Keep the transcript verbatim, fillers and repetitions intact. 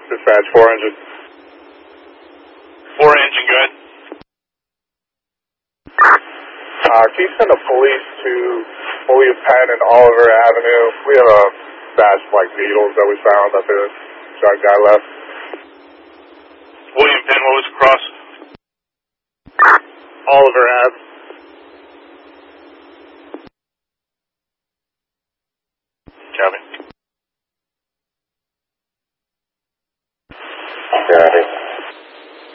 Dispatch four engine. Four engine, good. Uh, can you send the police to William Penn and Oliver Avenue? We have a batch of like needles that we found that the drug guy left. William Penn, what was across? Oliver Ave. Copy.